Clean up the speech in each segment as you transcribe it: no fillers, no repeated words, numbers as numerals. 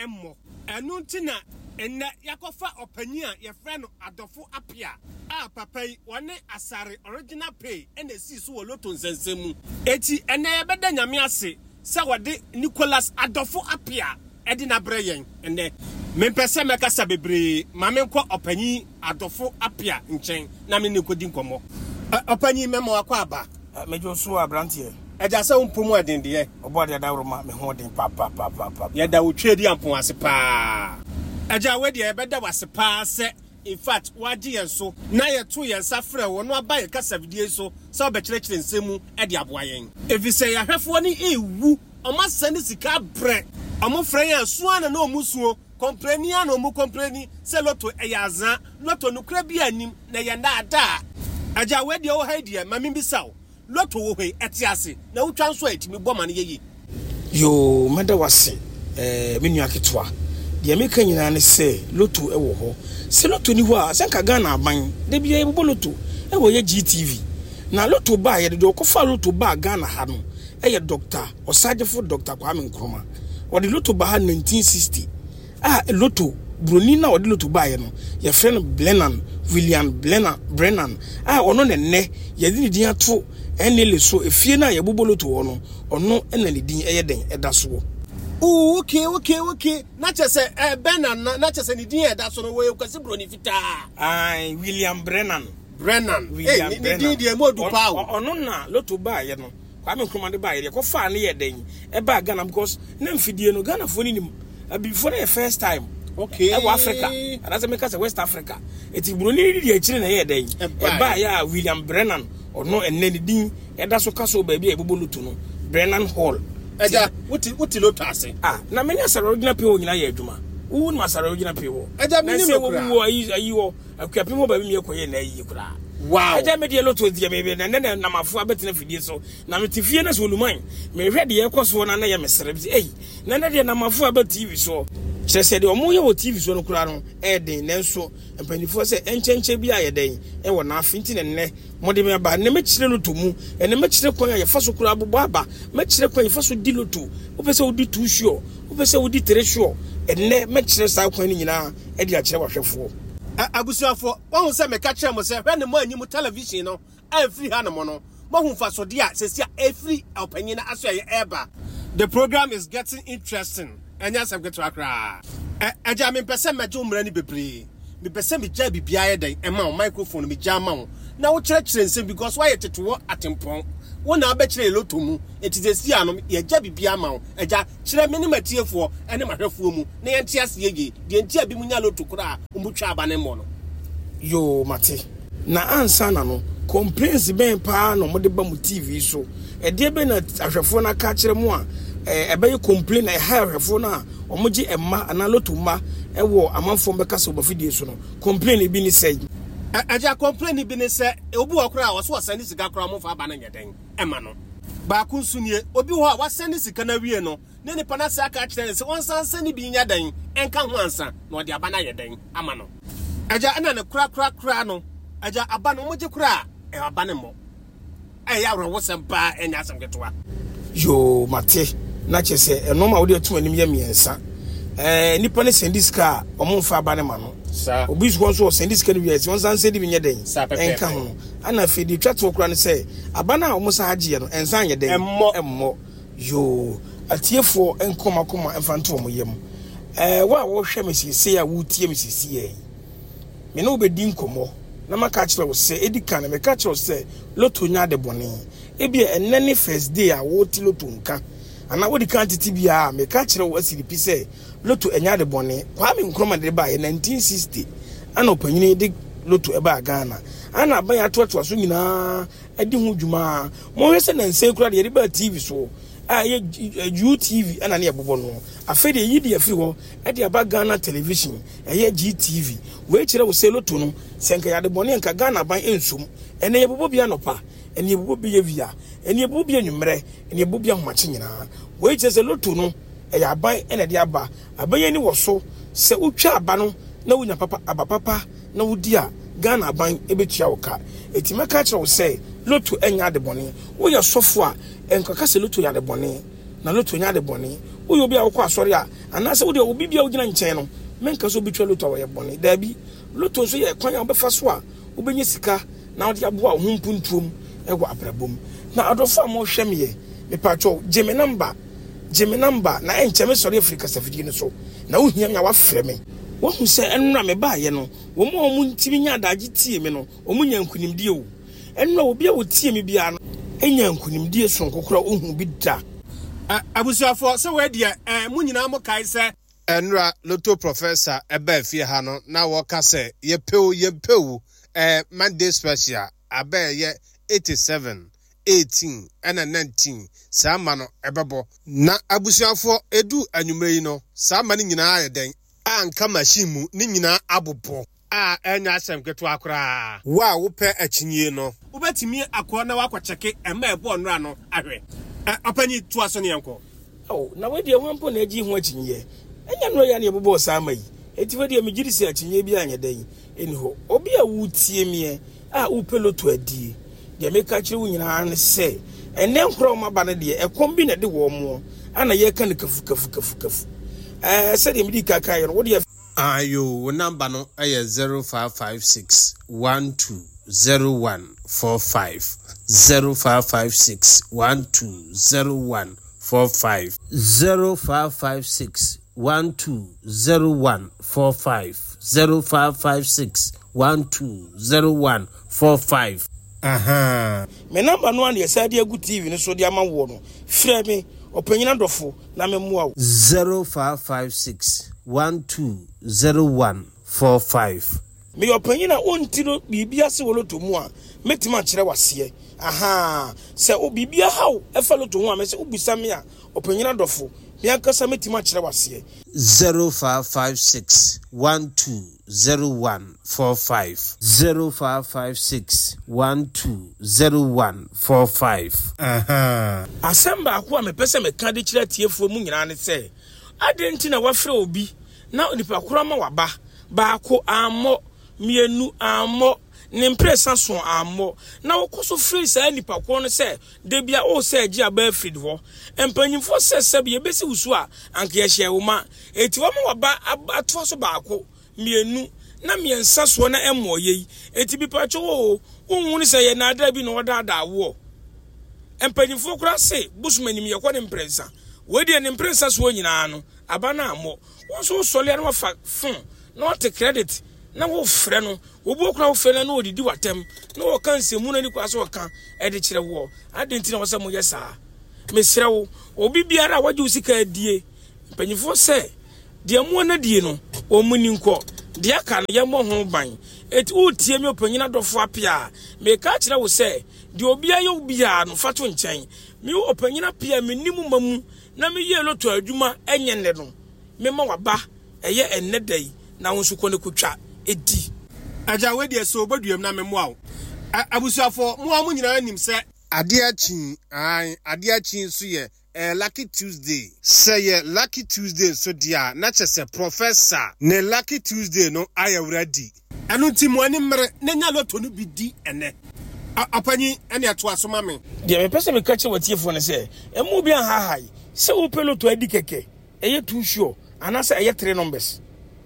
emmo enu ntina enne yakofa opanyi a ye frɛ no Adofo Apia a papa yi wone asare original pay ene si so wo loto nsensemu eti enne yebeda nyame ase se wode Nicholas Adofo Apia edi na breyen enne mempese mekasa bebre mamenkɔ opanyi Adofo Apia nchen na me nekodi nkomo opanyi memo akwa aba mejo so abrantie eja se umpomu adende obo de dawroma me ho den pa ye da wotwedi ampon ase pa eja we de ebeda wase pa se in fact waji yenso na ye to yensa frɛ wo no aba ye kasa vidie so se obekyerekere nsemu e de aboa yen efise ya hwefo ni ewu omasane sika bre omofrɛ yen suana na omusuo komprenia na omu kompreni se loto eyaza loto nukra bi anim na ye ndaada eja we de wo haidie mami bisaw loto wo he etiase na wotwa nso atimi boma ne yeyi yo meda wase menu aketwa de meka nyina ne se loto ewo ho se loto ni ho a senka Ghana aban de bia ebo loto ewo ye GTV na loto ba ye de okofa loto ba Ghana ha no eye doctor Osagefo Dr. Kwame Nkrumah wode loto ba ha 1960 loto broni na wode loto ba ye no ye frɛ no William Brennan ono ne ye di din ato enele so efie na ye boboloto wo no ono enele din eyeden eda so okay na chese Brennan na chese ni din eda so no we kwase broni fita William Brennan ni din de modu pa ono na loto ba ye no Kwame Nkrumah de ba ye ko fa na ye den e ba Ghana because na mfidie no Ghana fo ni before the first time okay Africa and as make us West Africa eti broni di akire na ye den e ba ya William Brennan ono enene din eda so kaso ba bi e boboloto no Brennan Hall eja wuti loto ase na menya sare original pe wo nyina ye adwuma wo ma sare original pe wo eja meni me kura wo ayi wo akuape mo ba bi me ekoye na ayi kura wow eja me de loto dia me na namafo abetena fidie so na me tifie na so luman me hwe de ye koso na ye mesere bi na de namafo abet TV so kyerese de omo ye wo TV so no kura no den nenso empanifo se enchenche bi ayeden e wo na afinti ne mode me ba ne me kyire loto mu ene me kyire kwan ye faso kura abobo aba me kyire kwan ye faso di loto wo pese wo di 2 sure wo pese wo di 3 sure ene me kyire sa kwan ni nyina e di a kyire wahwefo abusuafo won se me ka kyere mo se hwe ne mo anyim television no afri ha no mo no mo hu faso dia sesia afri opanyin na aso ye eba. The program is getting interesting enya sem get akra eja me pese meje umra ni bebre me pese me ja bibia ye den ema microphone me ja ma wo na wo kyerɛ nsem because why tetewo atempon wo na abekyere loto mu etizesi anom ye ja bibia ma wo eja kyerɛ me ne matiefo ene mahwɛfo mu na ye ntia se yege de ntia bi munya loto kura umbutwa abane mo no yo mate na ansa na no complaints ben pa no mo de ba mu TV so de be na ahwɛfo na ka kyerɛ mu a ebe complain na ha ahwɛfo na omoji emma ana loto ma ewo amanfo beka so bafidie so no complain bi ni say aja complain bi ni say obi okura a wo sani sika kura mo fa aba na nyeden ema no ba ku nsunie obi ho a wasani sika na wie no ne ni pana sa ka kyerɛ se wonsan sani bi nya dan enka ho ansa na odi aba na nyeden ama no aja ana ne kura no aja aba no moje kura e aba ne mo ya ro wosem ba enya asem ketwa yo mate na chese enoma wo de tu anim ye miensa nipa ne sendiska omomfa aba ne ma no obi so so sendiska ne wiase wonsan se di bi nyeden enka ho ana fedi twato kura ne se aba na omosa agye no ensan ye den emmo yo atiefo enkomakoma emfanto mo yem wo hwe mesisi a wutie mesisi ye me no obedi nkomo na maka kyerɛ wo se edika na meka kyerɛ wo se loto nya de bone ebi enene first day a wo ti loto nka ana wo di kan titi bia meka kyerɛ wo asiri pi se loto enya de bone Kwame Nkrumah de ba 1960 ana opanyini de loto eba Ghana ana ban ya totoa so nyina edi ho dwuma mo hwese na nse kura de ba TV so ye UTV ana ne ebobo no afede yi de afiri ho e de aba Ghana television ye GTV we kyerɛ wo se loto no senka ya de bone nka Ghana ban ensum ene ye bobo bia no pa ene ye bobo bia via ene ye bobo bia nwumre ene ye bobo bia homache nyina we kyerɛ se loto no ya aban ene de aba aban ni wo so se utwa aba no na wunya papa aba papa na wudi a Ghana aban ebetua wo ka eti meka kyerɛ wo se loto enya de bone wo ye sofo a enkaka se loto ya de bone na loto nya de bɔne wo yo bia wo kɔ asɔre a anase wo de obi bia wo gina nkyɛn no menka so bitwa loto wo yɛ bɔne da bi loto so yɛ kwan a wo bɛfa so a wo bɛnya sika na wo de aboa wo humpuntuom ɛwɔ abrabom na adɔfo a mo hwɛ me yɛ me patcho jeme number na encheme sɔre Africa safidi no so na wo hia me a wafrɛ me wo hu sɛ enra me ba ye no wo mo ntimi nya adagye tie me no wo mo nya nkunimdie wo enra obi a wo tie me bia no enya nkunimdie so nkokora ohu bi da abusuafo sɛ we dia mo nyina mo kai sɛ enra loto professor eba fie ha no na wo ka sɛ yepew Monday special abe ye 87 18 and 19 sama no ebebo na abusuafo edu anwumre yi no sama ni nyina ayeden anka machine mu ni nyina abopo enya asem keto akora wa wo pe akyinye no wo betimi akọ na wakọcheke ema ebo nra no ahwe opani to aso ne yanko na we de wampo na agi ho akyinye enya no ya na ebobo sama yi eti we de megiri si akyinye bi anyeden eniho obi a wutie mie wo peloto adie de meka kire wo nyina ne se ene nkro ma ba ne de ekom bi na de wo mo ana ye ka ne kafu se de medi kaka ye wo de ayo number no aye 0556 120145 0556 120145 0556 120145 0556 120145 me number no an yesade agu TV no so de ama wo no frɛ me opanyina dɔfo na me moa wo 0556 120145 me opanyina onti no bibia se woloto mu a metima kyerɛ wase sɛ o bibia haw efa loto ho a me se obusa me a opanyina dɔfo me ankasa metima kyerɛ wase 0556 120145 0556 120145 asamba akwa me pese me ka de kyerɛ tiefo mu nyina ne sɛ adenti na wafrɛ obi na onipa kora ma waba baako ammo mienu ammo ne impresa so ammo na wokoso free sa nipa kora no sɛ de bia o sɛ agi aba afrid ho empanyimfo sɛ sɛ bia besi wusu a anka ye hye wo ma eti wo ma waba ato so baako mienu na miensa so na emmo ye eti bi pacho wo unhunu sɛ ye na ada bi na oda wo empanyimfo kora se busumanim ye kwa ne impresa we de ne impresa so nyina no aba na ammo wo so sɔle na wafa fon na what credit na wo frɛ no wo bo kora wo frɛ na odidi watem na wo kan se mu na ni kwa so kan e de kyerɛ wo adenti na wo sɛ mo yɛ saa mesrɛ wo obi biara waje usika adie mpanyifo sɛ de mo na die no o mu ni nkɔ de aka no ye mo ho ban eti utie mi opanyina dɔfo apia me ka kyerɛ wo sɛ de obi aye obi a no fato nkyɛn mi opanyina pia me nimu mamu na me ye loto adwuma enye ne no me ma waba eye enne dai na wo nso kɔ ne kotwa edi aja we de so obaduam na me moa abusuafo moa mu nyina anim sɛ ade achi so ye Lucky Tuesday say Lucky Tuesday so dia na chese professor ne Lucky Tuesday no ayawradi anu ti mo ani mere na nya loto no bi di ene apani ene ato asoma me de me pese me ka che watiefo ne se emu bi an hahai se wo peloto adi keke eye too sure anasa eye 3 numbers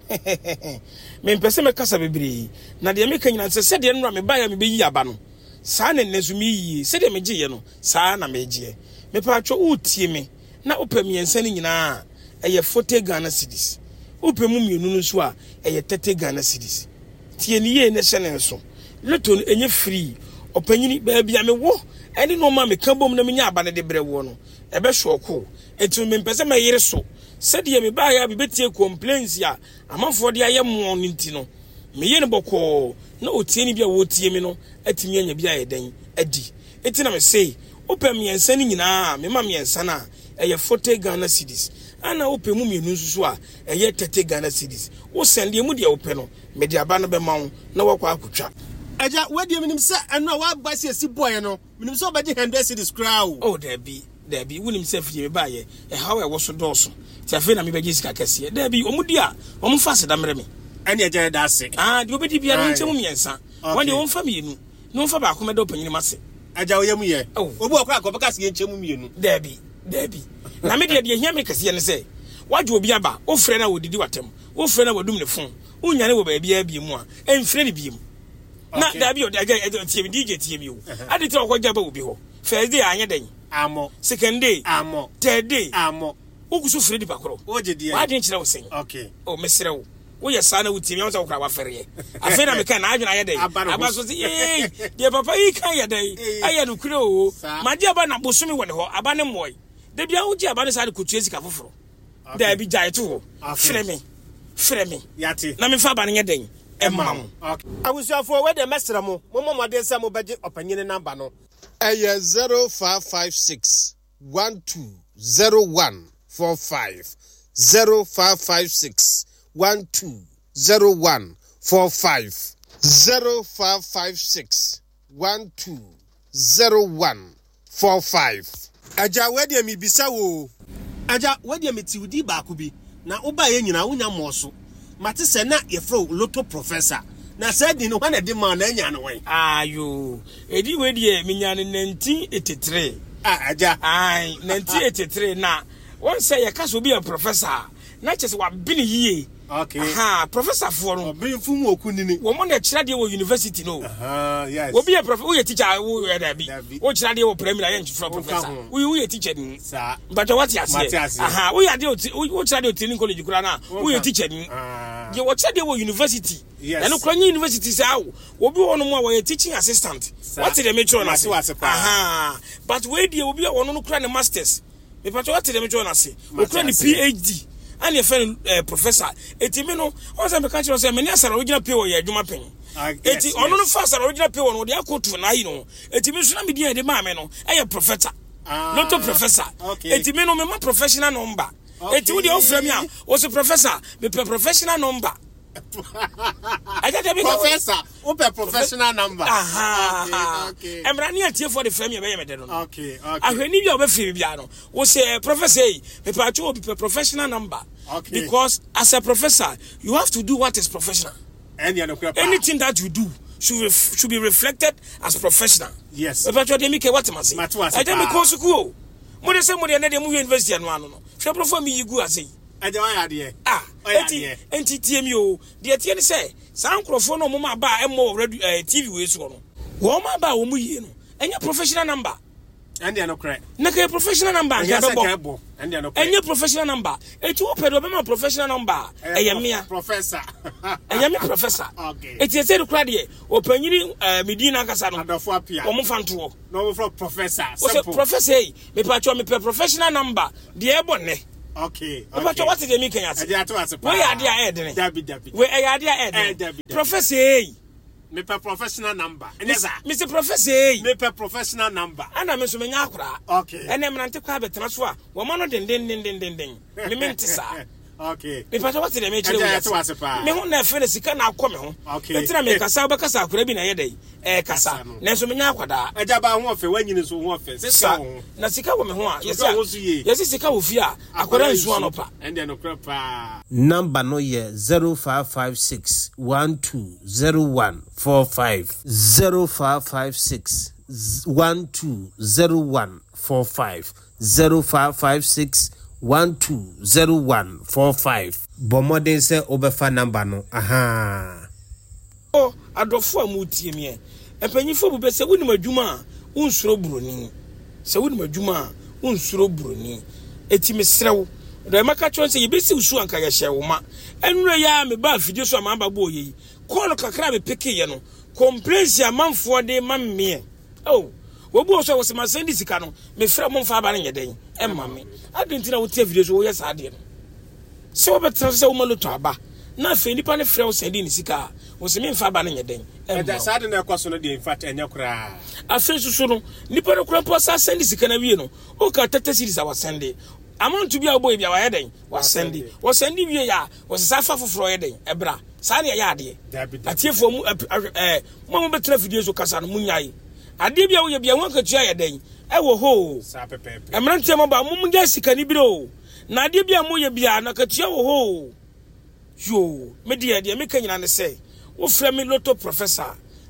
me pese me kasa bebre na de me kanyina se de nura me ba ya me beyi aba no saa ne nesu mi yi se de me giye no saa na me giye me patcho utie me na opam yensa ni nyina eye 40 Ghana cedis opam mu mienu no so a eye 30 Ghana cedis tie ni ye ne hyene nso leto enye free opanyini ba bia me wo ene no ma me ka bom na me nya aba ne de bre wo no ebe shoko etu me pese me yire so se de me ba ya bi betie complaints ya amanfo de aye mo no nti no me ye ne boko na otie ni bia wo tie me no atimi anya bia ye den adi eti na me sei opem yensa ni nyina me ma yensa na eye 40 Ghana cedis ana opem mu mienu nsusu a eye 30 Ghana cedis wo sende mu de opɛ no me de aba no be ma wo na wakɔ akotwa aja we de minim sɛ eno wa ba si esi boy no minim sɛ obaje 100 cedis crown oh dabi wunim sɛ fie me ba ye how e wo so dɔso ti afi na me beje sika kɛse dabi omudi a omfa se da mre me ene aja da ase de obedi bia no nkyɛm miensa wone wo mfa mienu no mfa ba ko me do panyini mase aja oyam ye obu okra ko beka se nkyɛm mienu dabi Debbie. Na me de hia me kase ne say. Wadwo obi aba, o frɛ na wodidi watem. O frɛ na wadum ne fon. Unyane wo ba bia bi mu a, emfrɛ ne bi mu. Na da bi o da tie DJ tie mi o. Ade tira okwa jaba obi ho. First day anya den. Amo. Second day. Amo. Third day. Amo. Ugusu frɛ di bakoro. O je die. Wa den kira wo sen. Okay. O mesrɛ wo. Wo ye sa na wo tie mi, wo sa wo kra wa fere. Afi na me kan na adwena ye den. Aba so say eh, de papa yi kan ye den. Aye no kure o. Ma di aba na bosomi wo ne ho. Aba ne moy. De bia wo ji aba ne sa de kotua sika foforo. Da bi jai to. Frɛ me. Yati. Na me fa aba ne ye den. Emam. Okay. Awusuafo we de mesra mo. Mo modern say mo beje opanyine number no. 0556 120145 0556 120145 0556 120145. Aja we de mi bisa wo. Aja we de mi ti udi ba ko bi. Na oba ye nyina wonya moso. Mate se na ye fro loto professor. Na said no one de man na nya no wen. Ayo. Edi we de mi nya ne 1983. Aja. Ai, 1983 na. One say ye kaso be a professor. Na chese wa bini yie. Okay. Professor for no. Bini fu mu okunini. Wo mo na kira de wo university no. Yes. Wo be a professor, wo ye teacher, wo ye da bi. Wo kira de wo primary yen from professor. Wo ye teacher ni. Sir. But what you say? Wo ye de wo kira de training college kura na. Wo ye teacher ni. Ye wo kira de wo university. Yes. Na no kura university say wo bi wono mo wo ye teaching assistant. What the metro na say? But we dey wo bi wono no kura ne masters. Me pato what the metro na say? Wo kura ne PhD. And your friend professor etimino once I catch you say many asara original pay we adwuma pen eti ono no fast original pay no dey akotu na yi no etimi so na me dey ma me no e professor not a professor etimino me ma professional number eti wo dey ofre me a wo so professor me professional number I got a professor open professional number okay emrani atie for the frame me be no okay ahweni bi obefiri bia no wo say professor me pacho obi professional number because as a professor you have to do what is professional anything that you do should be reflected as professional. Yes me pacho dey make what must say I dey make school mo dey say mo dey na dey mo university anu anu no hwe professor mi yigu ase Aja wa ya de enti tie mi o de tie ni say san krofo no mo ma ba emo TV we so no wo ma ba wo mu yie no enya professional number and no correct na ka professional number ga bo and no correct enya professional number eti wo pedo be ma professional number eyemia professor eyemi professor okay eti ese kura de opanyini medina kasa no adofo apia wo mo fanto no wo from professor simple professor me pa cho me professional number de ebonne. Okay. But what did they make us? We are the head. We are the head. Professor, me professional number. Mr. Professor, me professional number. And I'm so many. Okay. And I'm not to have a transfer. One of them, okay. Me pata what they make you. Me won na feel sika na akọ me ho. Etina me kasa obakasa akora bi na ye dai. Kasa. Na so me nya akwada. Eja ba ho ofe wanyini so ho ofe. Sika ho. Na sika wo me ho a. Yes sika wo fi a. Akora nsu anopa. Ende no krapa. Number no ye 0556 120145 0556 120145 0556 120145 bomodin se obefa number no adofo amutie me empanyifo bu be se wonim adwuma unsuro buroni se wonim adwuma unsuro buroni etimi srew do maka chon se yebesi usu anka ya hye wo ma enura ya me ba video so ma ba bo yi call kakra me peke ye no complaints ya manfo de mamme wobu so was ma sendi sika no me frɛ mo mfa ba ne nyeden emma me adentina wo tie video so wo yes ade no se wo betra se wo maloto aba na fe nipa ne frɛ wo sendi ni sika wo se me mfa ba ne nyeden emma sa ade na kwaso no de in fact enya kura afen susu no nipa no kura po sa sendi sika na wie no o ka tata series awa sendi amount to be a boy bia wa yeden wa sendi wie ya wo se sa fa foforo yeden ebra sa ne ya ade atiefo mu mo betra video so kasa no munyai ade bia wo ye bia won ka tua ye den e wo ho sa pepepe emrante mo ba mum ga sika ni biro na ade bia mo ye bia na ka tua wo ho yo me de me ka nyina ne se wo frɛ me loto professor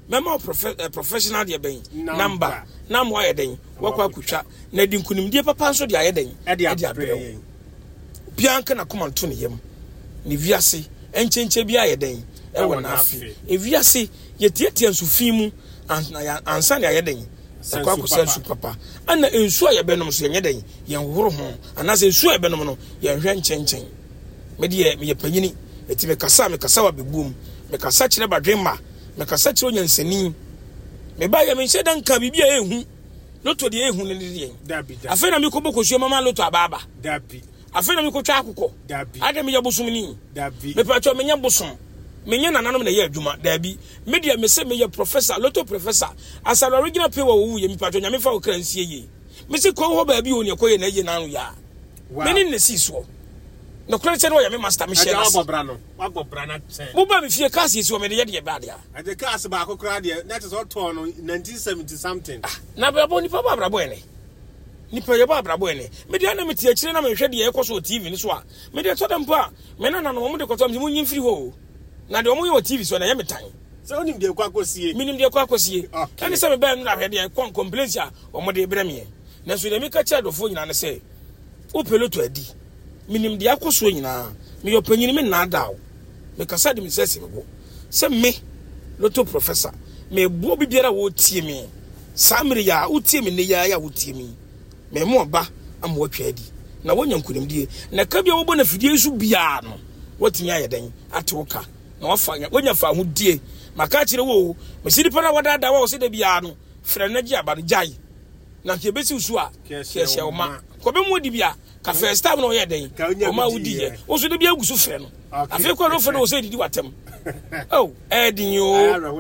mema professional de ben number na mo ayeden wakwa kutwa na di nkunimdie papa nso de ayeden e de abrɛ bianka na komanto ne yam ne viase enchenche bi ayeden e wona afi e viase yetiatia nsufin mu ansa ne ayeden akwa sensu papa ana ensu ayebenom so yeden yen horo ho anase ensu ayebenom no yen hwe nchenchen me panyini eti me kasa wa begum me kasa kire badwemma me kasa kire onyansani me ba ya me hye dan ka bibia ehu loto de ehu ne de afa na me ko bokosuo mama loto ababa afa na me ko twa akokɔ ade me yabosom ni me pacho me nya bosom me nya nananom na ye adwuma dabi me dia me se me ye professor loto professor asal original pay wo ye me pacho nya me fa wo kransie ye me se ko ho ba bi oni ko ye na ye nanu ya me ni ne siso no credit no ya me master Michelle wabobra na sen mo ba me fie cars yesi o me de ye ba dia the cars ba akokra de that is all torn 1970 something na brabo ni papa brabo ene ni pa ye ba brabo ene me de na me tie kire na me hwe de ye koso TV ni so a me de to dem pa me na no mo de koto me nyin firi ho na de o mo ye TV so na ye metan so onim de kwa kosie minim de kwa kosie ani se me ba no na hwe de kon complaints a o mo de bremie na so de mi ka cha do fo nyina ne se o peloto adi minim dia koso nyina me yo panyini me na dawo me kasa de me sese me go se me loto professor me bo bibiara wo tie me samiri ya utie me ne ya wo tie me me mo ba am wo twadi na wonya nkunimdie na ka bia wo bo na fidie su bia no wotimi ayeden atoka na wafanya wonya fa ho die maka kire wo me sidi para wada da wo se de bia no frɛ na gi aba no jai na ke besi usu a ke hye o ma ko be mo di bia ka first time no ye den o ma wudi ye o so de bia gusu frɛ no afi ko no frɛ no se didi watem oh edin yo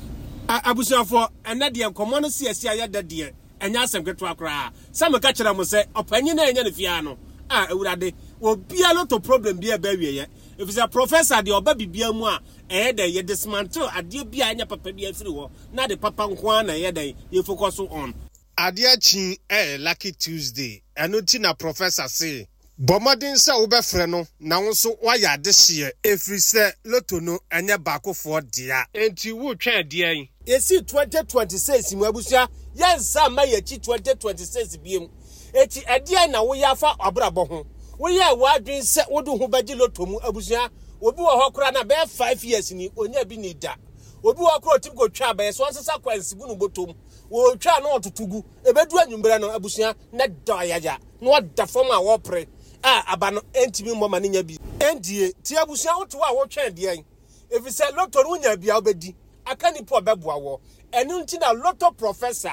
abusuafo ena de nkomo no siasi ayeda de enya asem keto akra sa me ka kire mo se opanyi na enya ne fia no ewurade obia loto problem bia ba wie ye if is a professor de oba bibia mu a de ye dismantle ade bia enya papa bia firi wo na de papa nko na ye den ye focus on ade achi lucky Tuesday eno ti na professor say bomodin se wo be frɛ no na wo so wa ya de hye efiri se loto no enya baakofo dia enti wo twa de an esi 2026 mu abusia yensa ma ye chi 2026 biem eti ade na wo ya fa abrabɔ ho wo ya wadwen se wo do ho baji loto mu abusia obi wo hokora na be 5 years ni onya bi ni da obi wo hokora tim go twa ba so nsesa kwansi bu no botom wo twa na otutugu ebedu anwumbere no abusia na da yaja no da fom a wo pre aba no entimi mmoma ne nya bi endie ti abusia wo to a wo twa de an efi se loto no nya bia obedi aka ni po beboa wo enu nti na loto professor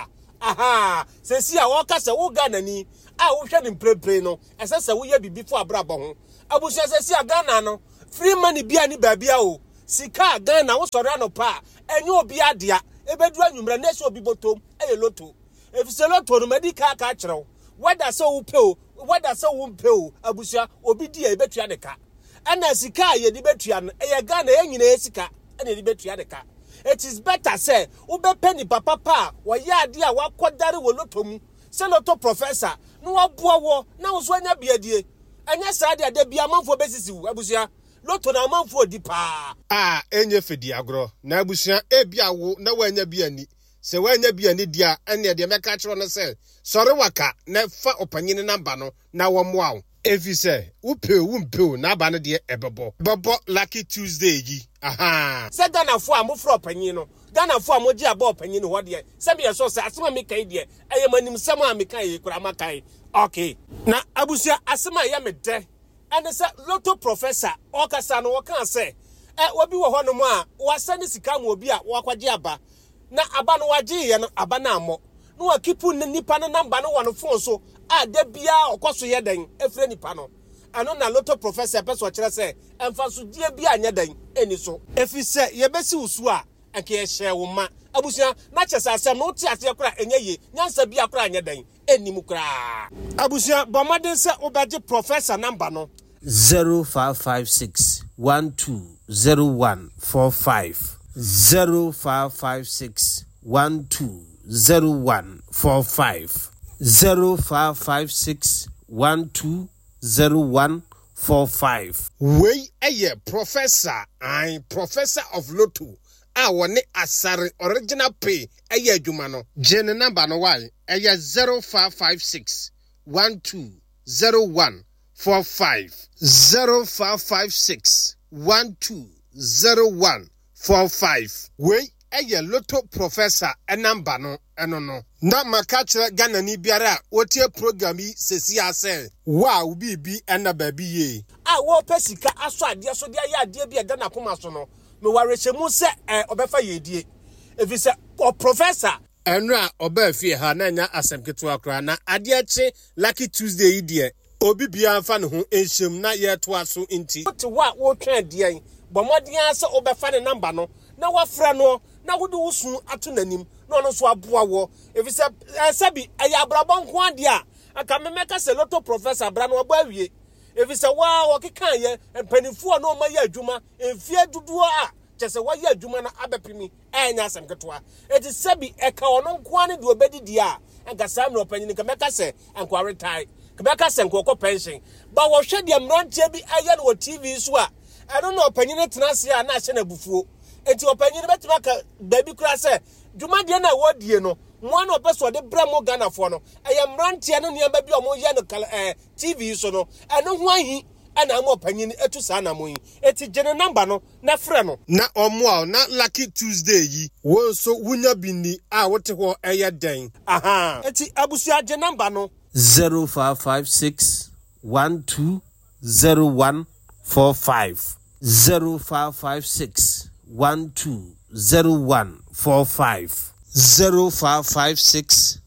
se si a wo kasa wo Ghana ni wo hwe ni mprepre no ese se wo ye bibi fo abrabɔ ho abusia se si a Ghana no free money bia ni babia o sika Ghana wo sɔre no pa enye obi adea ebedu anwumra na se obi botom eye loto efi se loto no medical ka kyerɛw whether so wo pe o whether so wo mpe o abusia obi di e betua de ka ana sika ye di betua no eye Ghana ye nyina ye sika ana di betua de ka. It is better say ube penny papa wa ye ade a wakodare wo loto mu se loto professor no waboa wo na wo so anya biadie anya sa de bia manfo besisi wu abusia loto na manfo di pa enye fedi agro na abusia bia wo na wanya biani se wanya biani dia ene de meka kiro no se sore waka na fa opanyine namba no na wo moa wo efi se upe na aba no de ebebo lucky Tuesday yi se Ghana fo amofro opanyin no Ghana fo amoji aba opanyin no de se be so se asema me kan de ayemanim sem a me kan yi kura makai okay na abusia asema ya me de ene se loto professor okasa no wokan se obi wo ho no mu a wasane sika mu obi a wakwaje aba na aba no waje ye no aba na amo no wakipu nipa no namba no wono phone so de bia okoso ye den efre nipa no ano na loto professor person kire se emfa so die bia anya den eni so efi se ye besi usu a enke ye hye wo ma abusia na chese asem no ti ase kora enye ye nyansa bia kora anya den eni mu kora abusia bomodin se obaje professor number no 0556 120145 0556 120145 0556 120145 we professor of loto a wone asare original pay eye adwuma no gene number no why eye 0556 120145 0556 120145 we eye lotto professor number no eno no na makachira Ghana ni biara wotie program yi sesi ase wow bibi ena baby ye a wo pesika aso ade so de ya ade bi eda na koma so no me warehemu se obefa yedie efise o professor enra oba fie ha na nya asemketo akra na ade ache lucky Tuesday yi de obi bia mfa ne ho enhyem na ye to aso nti to wa wo twa de bomodin ase obefa ne number no na wafra no na wode wusu ato nanim na ono so aboa wo efise sabi ayabrabon ko ade a aka memeka se lotto professor bra no oba awie efise wa wo kekan ye mpanifo no ma ye adwuma enfie dudu a chese wa ye adwuma na abepimi enya asemketoa eti sabi eka ono nko ane de obedidi a anga sam no panyin ka meka se enko retire ka meka se enko pension ba wo hwe de mrantie bi aye no TV so a eno no panyin tenase a na ahye na bufuo eti opanyin betima ka baby kura se dwuma de na wodie no mo na opeso de bramo Ghana fo no eye mrantie no niam ba bi o mo ye no TV so no eno ho ahi ana mo panyin etu sa na mo yi eti gene number no na frɛ no na omo na lucky Tuesday yi wo so wunya bini a wote ho eye den aha eti abusu gene number no 0556 120145 0556 120145 0556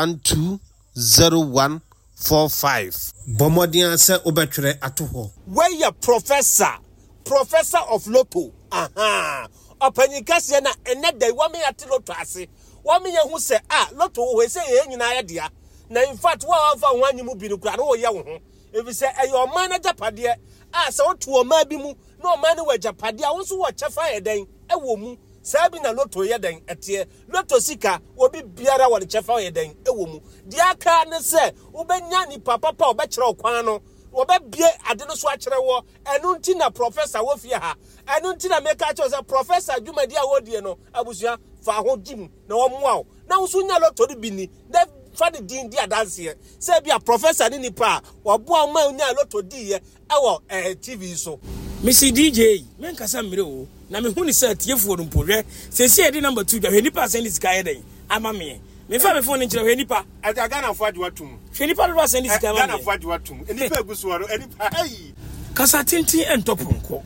120145 bomodian se obetwere atoho where your professor of lotto aha opanyikase na eneda wa me ate lotto ase wa me hu se lotto we se ye nyina ya dia na in fact wa fa ho anyimu bi no kura no ye wo ho ebi se eyo man na japade se otu o ma bi mu no man ne wa japade a wo so wo chefa eden ewo mu sabi na lotto ye den etie lotto sika obi biara wo chefa ye den ewo mu dia ka ne se ubenya ni papa obekere okwan no obebie ade no so akere wo enu nti na professor wo fie ha enu nti na meka cho se professor Dwumadi a wodie no abusua fa ho jim na wo moa na wo so nya lotto bi ni na fa de din dia dance se bia professor ni nipa wo boa ma nya lotto di ye ewo TV so Mr. DJ, men kasa mire o na me huni se tiefo no mpore se se di number 2 hwe nipa send this guy den ama me fa me phone nchira hwe nipa aga Ghana fo ade watum hwe nipa do send this guy Ghana fo ade watum nipa egusuwaro nipa kasa tintin entoponko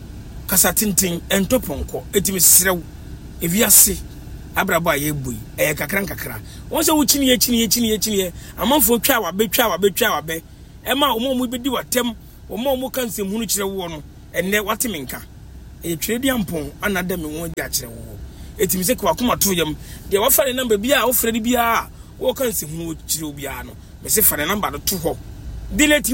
etimi serew eviase abrabo aye bui kakra won se wo chini amanfo twa wa be ema omo bedi watem omo kan se hunu kire wo no enne watemenka twedi ampon anada me won ja kire wo etimi se kwa kuma to yam de wa fa number bia wo fredi bia wo kan se hunu kire bia no me se fa number do to ho delete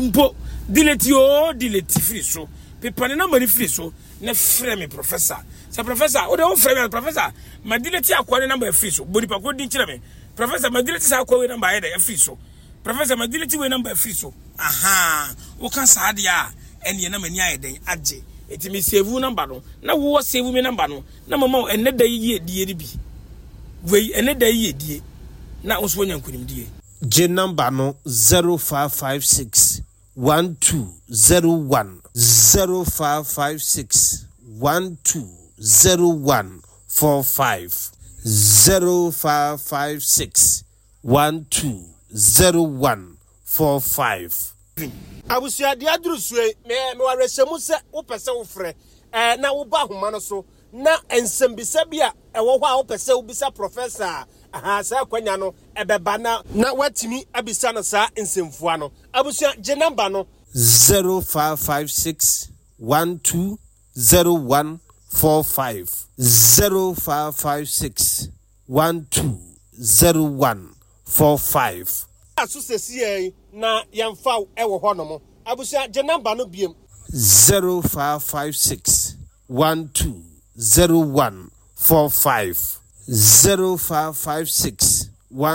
free so pepa ne number free so na frɛ me professor sa professor o de wo frɛ me professor ma delete akwa ne number free so bodi pa ko din kire me professor ma delete sa akwa we number e da free so professor ma delete we number free so aha wo kan sa de a ene na mani ayeden age etimi save number no na wo save me number no na mama ene da yi die bi we ene da yi die na wo so nya nkunim die J number no 0556 1201 0556 120145 0556 120145 abusia dia durusue me warehemu se wo pese wo frɛ na wo ba homa no so na ensembisa bia ɛwɔ hɔ a wo pese wo bisa professor sa kwanya no ebeba na watimi abisa no sa ensemfua no abusia je number no 0556 120145 0556 120145 aso sesi na yamfa ewo hɔ no mo abusia je number no biem 0556 120145 0556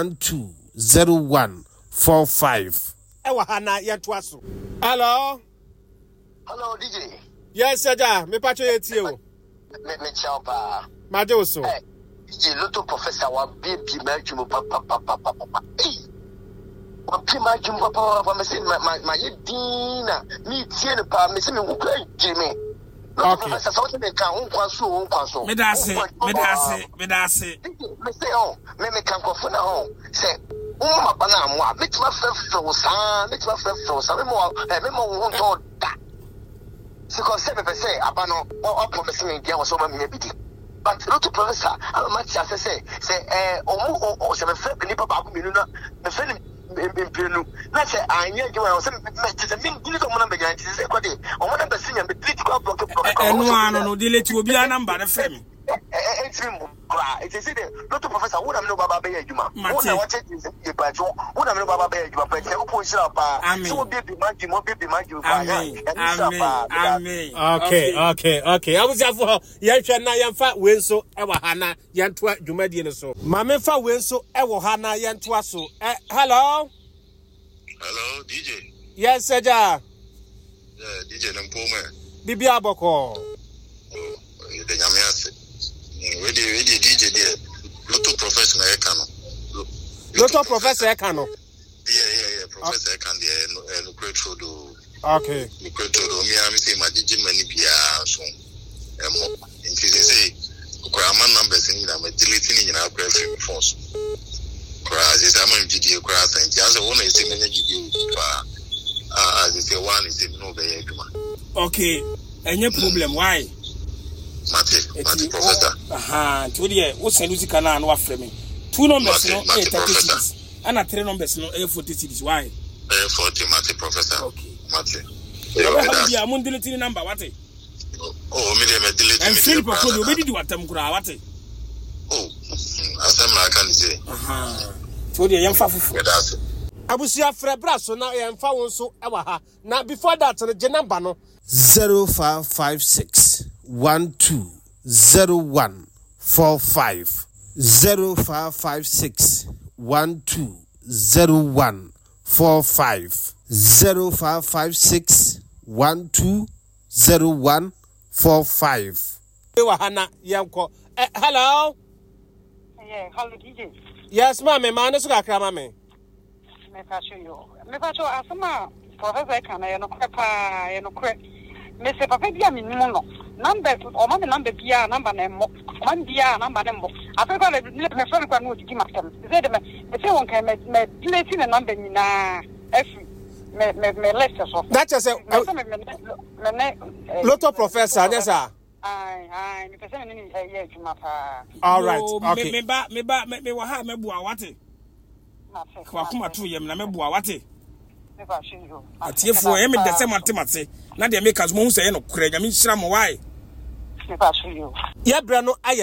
120145 ewa hana yeto aso hello DJ yes sir me pacho yetie o me chapa Majo so. The little professor was baby Majum papa. What my Jim papa my Dina, me Tiana pa, Miss Jimmy. Okay. Something they can't console. Medase. Me say, oh, me can go for now. Say, oh, my banana, make my first son, make my first son, more, won't hold that. Because 7% abano or promising me there was over maybe. But not to professor, I'm much as I say, or 7 people about Minuna, the friend in Pinu. Let's say, I knew you were some messages and minutes of one began to say, what day, or one of the senior, the political block. And one on the delay to be a number of family. It's him. It is not to professor. What I'm no Baba Bay, you ma. What I watch it is a patch. What I'm no Baba Bay, you are better. Push up. So be the Okay. I was there for Yanchana Yanfa Winso, Ewahana, Yantua, Jumadian so. Mamefa Winso, Ewahana, Yantuaso. Hello? Hello, DJ. Yes, sir. Yeah, DJ Nampoma. Bibi Aboko. The Yamias. Where the DJ there? Lotto Professor Ekano. Lotto Professor Ekano. Yeah. Professor Ekano there. No great road. Okay. No great road. Me, I'm saying my DJ many be so. In say, Kraman numbers in them deleting in our private phones. Cras is a man GD crass and just a one is in the GD. As if one is in no way. Okay. Any problem? Why? Mate, Professor. Today, what's a music canal and what framing? 2 numbers, no, 30 cities. And 3 numbers, no, 40 cities. Why? 40, Mate, Professor. Okay. Mate. I'm on deleting number, what? Oh, me delete. And Philip, what did you want them cry? What? Oh, as I can say. Today, young Fafu. Abusia Frebra, so now I am found so ever. Now, before that, the Janambano 0556 1201 45 0556 1201 45 0556 1201 45. Yanko. Hello? Yeah, hello, DJ. Yes, mammy, man, is got mammy. Me pacho asama Professor Kana no kwapa no kwe. Me se papa bia me no number o ma me number bia number na mo man bia number na mo afeka me friend kwa no digi matem ze de me se won kan me delete na number ni na every me list so that is a Lotto Professor yes sir. Ai me pese me ni ye adwuma pa. All right, okay. Me wa ha me bua wate. Kwa kuma tu yem na me bua wate. Atiefo em de se matemate na de make as mo hu se ye no kura nya me hira mo why. Me pa show you. Ye bra no